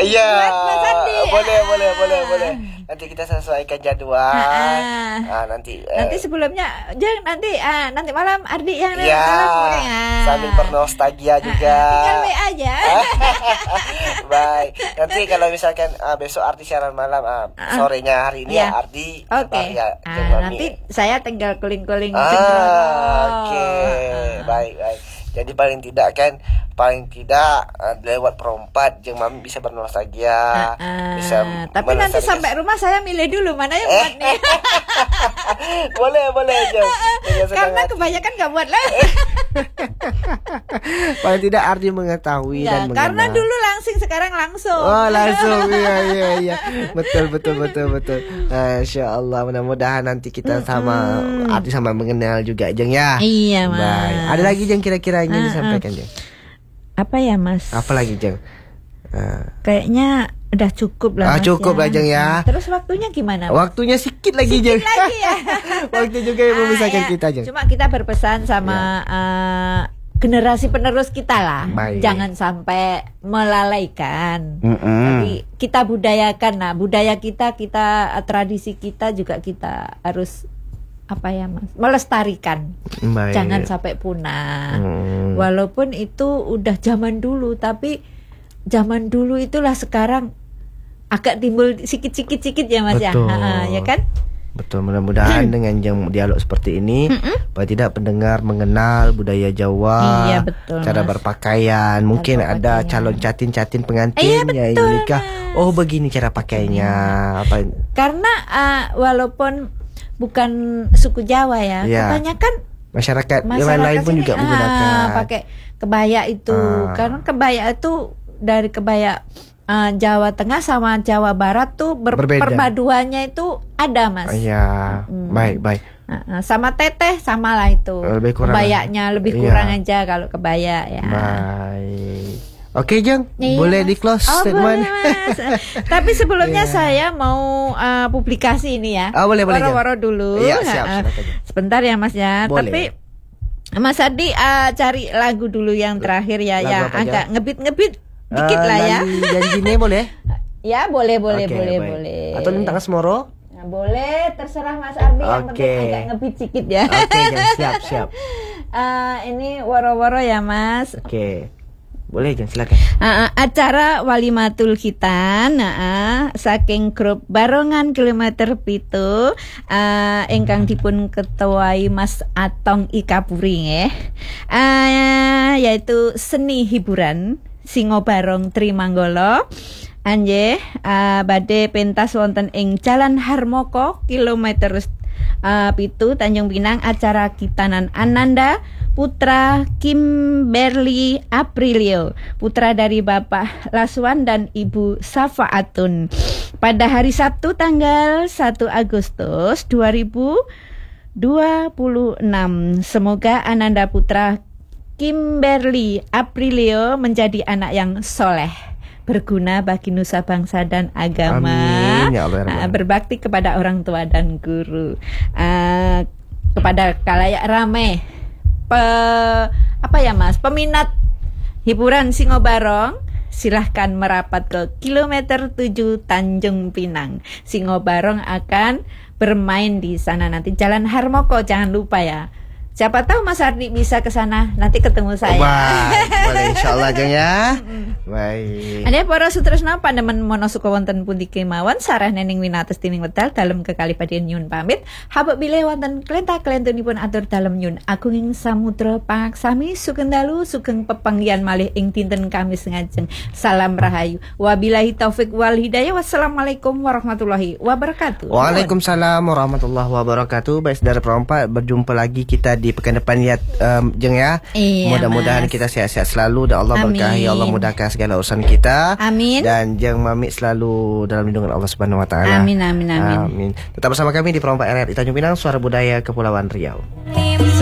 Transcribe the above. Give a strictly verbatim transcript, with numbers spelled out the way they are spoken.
Iya. Mas Andi. Boleh, Ah. boleh, boleh, boleh. Nanti kita sesuaikan jadwal. Ah. Ah, nanti. Nanti eh, sebelumnya, Jeng, nanti ah, nanti malam Ardi yang Iya. telepon, ya. Sambil bernostalgia juga. Ah, tinggal W A aja. Baik. Nanti kalau misalkan ah, besok Ardi siaran malam, ah, sorenya hari ini Iya. ya Ardi. Oke. Ya, Ah, nanti saya tinggal kuling-kuling. Ah, sembrono. oke. Ah. Baik, baik. Jadi paling tidak kan, paling tidak uh, lewat perempat Jeng Mami bisa bernostalgia, Ah, ah. bisa. Tapi nanti melestarikan- sampai rumah saya milih dulu mana yang buat nih. boleh, boleh Jeng. Dengan senang Karena hati. kebanyakan nggak buat lah. Paling tidak Ardi mengetahui Ya, dan mengenal. karena dulu langsing, sekarang langsung. Oh langsung, iya iya iya, betul betul betul betul. Masya Allah, mudah-mudahan nanti kita sama Ardi sama mengenal juga Jeng ya. Iya, Mas. Baik. Ada lagi Jeng kira-kira yang ingin Ah, ah. disampaikan Jeng? Apa ya, Mas? Apa lagi Jeng? Ah. Kayaknya udah cukup lah. Ah, Mas, cukup lah, Jeng, ya. Terus waktunya gimana, Mas? Waktunya sedikit lagi Jeng. Lagi ya. Waktu juga yang memisahkan Ah, ya. kita Jeng. Cuma kita berpesan sama eh, generasi penerus kita lah. Baik. Jangan sampai melalaikan. Mm-mm. Tapi kita budayakan, nah budaya kita, kita eh, tradisi kita juga kita harus apa ya, Mas? Melestarikan. Baik. Jangan sampai punah. Hmm. Walaupun itu udah zaman dulu, tapi zaman dulu itulah sekarang agak timbul sikit-sikit-sikit ya, Mas. Betul. Ya. Ha, ya kan? Betul, mudah-mudahan dengan jam dialog seperti ini, paling tidak pendengar mengenal budaya Jawa, Iya, betul, cara Mas. berpakaian. Mungkin ada berpakaian. calon catin-catin pengantin Iya, yang betul, ingin nikah. Mas. Oh, begini cara pakainya. Apa? Karena uh, walaupun bukan suku Jawa ya, Iya. kebanyakan Masyarakat, yang masyarakat lain pun sini, juga ah, menggunakan. pakai kebaya itu. Ah. Karena kebaya itu dari kebaya uh, Jawa Tengah sama Jawa Barat tuh ber- Berbeda. perpaduannya itu ada, Mas. Iya, Mm. baik baik. Uh, uh, sama teteh sama lah itu. Lebih kurang. Kebayanya lebih Iya. kurang aja kalau kebaya ya. Baik. Oke Jeng, Iya, boleh Mas. di close Oh, statement. boleh, Mas. Tapi sebelumnya Iya. saya mau uh, publikasi ini ya. Ah, boleh, boleh, Jeng. Waro-waro dulu. Iya, siap, Uh, silakan, Jeng. Sebentar ya, Mas ya. Boleh. Tapi Mas Adi uh, cari lagu dulu yang terakhir ya, Lagu yang apa, Jeng? agak ngebit-ngebit dikit Eh, lah ya. Lali Janjine boleh? Ya, boleh, boleh, Oke, boleh, baik. boleh. Atau Lintang Semoro? Nah, boleh, terserah Mas Ardi yang Oke. penting agak ngebit sedikit ya. Oke, Jeng, siap siap. Uh, ini waro-waro ya, Mas. Oke. Boleh Jeng, silakan. Uh, acara Walimatul Khitan uh, saking grup Barongan kilometer pitu uh, ingkang dipun ketuai Mas Atong Ika Puri nggih. Uh, yaitu seni hiburan Singo Barong Trimanggolo. Anjeh uh, badhe pentas wonten ing Jalan Harmoko kilometer uh, pitu Tanjung Pinang, acara Khitanan Ananda putra Kimberly Aprilio, putra dari Bapak Laswan dan Ibu Safaatun, pada hari Sabtu tanggal satu Agustus dua ribu dua puluh enam. Semoga Ananda putra Kimberly Aprilio menjadi anak yang soleh, berguna bagi nusa bangsa dan agama. Amin, ya Allah, ya Rabbal uh, Alamin. berbakti kepada orang tua dan guru, uh, kepada kalayak ramai pe, apa ya Mas, peminat hiburan Singo Barong, silahkan merapat ke kilometer tujuh Tanjung Pinang. Singo Barong akan bermain di sana nanti, Jalan Harmoko, jangan lupa ya. Siapa tahu Mas Ardi bisa ke sana, nanti ketemu saya. Baik, boleh insyaallah Jeng ya. Baik. Ada para sutresna pandemen monosuka wonten pundi kemawon sarah nening winates tining wedal dalem kekalipadian nyun pamit. Habek bilih wonten klenta-klentunipun atur dalem nyun agunging samudra pangaksami sugeng dalu sugeng pepanggihan malih ing dinten Kamis ngajeng. Salam rahayu. Wabillahi taufik wal hidayah. Wassalamualaikum warahmatullahi wabarakatuh. Waalaikumsalam warahmatullahi wabarakatuh. Baik saudara perempat, berjumpa lagi kita di pekan depan ya um, Jeng ya. Iya, Mudah-mudahan Mas. kita sehat-sehat selalu dan Allah Amin. berkahi, Allah mudahkan segala urusan kita. Amin. Dan Jeng Mami selalu dalam lindungan Allah Subhanahu wa taala. Amin, amin, amin. Amin. Tetap bersama kami di Perompak R R I Tanjung Pinang, Suara Budaya Kepulauan Riau.